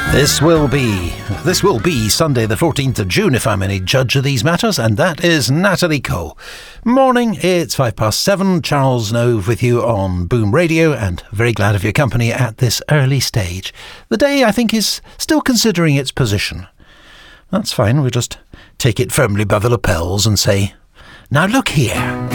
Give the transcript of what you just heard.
This will be Sunday the 14th of June, if I'm any judge of these matters, and that is Natalie Cole. Morning, it's 7:05. Charles Nove with you on Boom Radio, and very glad of your company at this early stage. The day, I think, is still considering its position. That's fine, we'll just take it firmly by the lapels and say, now look here.